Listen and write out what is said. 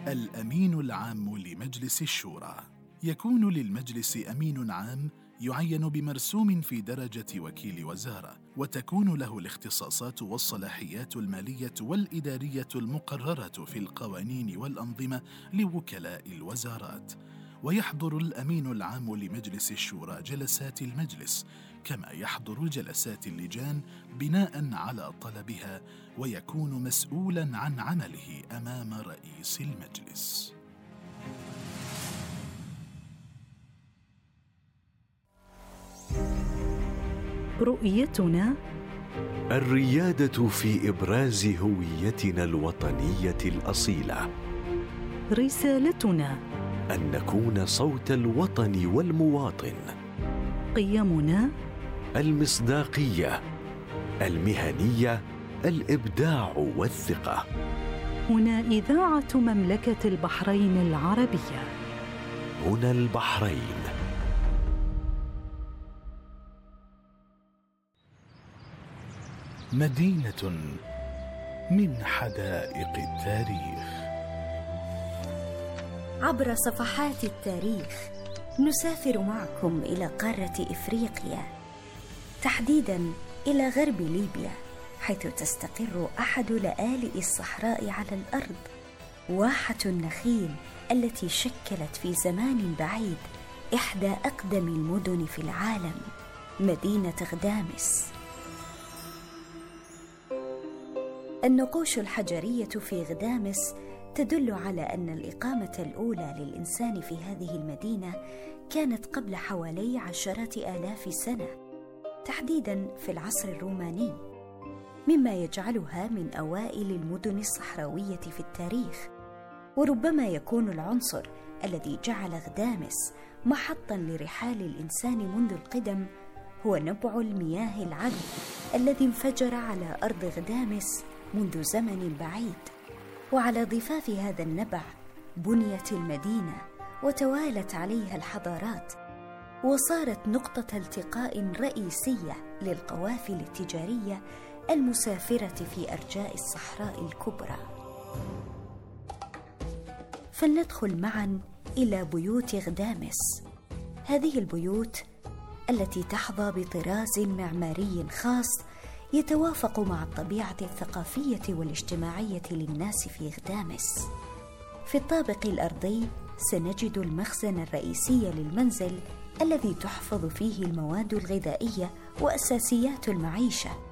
الأمين العام لمجلس الشورى. يكون للمجلس أمين عام يعين بمرسوم في درجة وكيل وزارة، وتكون له الاختصاصات والصلاحيات المالية والإدارية المقررة في القوانين والأنظمة لوكلاء الوزارات. ويحضر الأمين العام لمجلس الشورى جلسات المجلس كما يحضر جلسات اللجان بناء على طلبها، ويكون مسؤولاً عن عمله أمام رئيس المجلس. رؤيتنا الريادة في إبراز هويتنا الوطنية الأصيلة. رسالتنا أن نكون صوت الوطن والمواطن. قيمنا المصداقية، المهنية، الإبداع والثقة. هنا إذاعة مملكة البحرين العربية. هنا البحرين. مدينة من حدائق التاريخ. عبر صفحات التاريخ نسافر معكم إلى قارة إفريقيا، تحديداً إلى غرب ليبيا، حيث تستقر أحد لآلئ الصحراء على الأرض، واحة النخيل التي شكلت في زمان بعيد إحدى أقدم المدن في العالم، مدينة غدامس. النقوش الحجرية في غدامس تدل على أن الإقامة الأولى للإنسان في هذه المدينة كانت قبل حوالي 10,000 سنة، تحديداً في العصر الروماني، مما يجعلها من أوائل المدن الصحراوية في التاريخ. وربما يكون العنصر الذي جعل غدامس محطاً لرحال الإنسان منذ القدم هو نبع المياه العذب الذي انفجر على أرض غدامس منذ زمن بعيد. وعلى ضفاف هذا النبع بنيت المدينة وتوالت عليها الحضارات، وصارت نقطة التقاء رئيسية للقوافل التجارية المسافرة في أرجاء الصحراء الكبرى. فلندخل معا إلى بيوت غدامس. هذه البيوت التي تحظى بطراز معماري خاص يتوافق مع الطبيعة الثقافية والاجتماعية للناس في غدامس. في الطابق الأرضي سنجد المخزن الرئيسي للمنزل الذي تحفظ فيه المواد الغذائية وأساسيات المعيشة،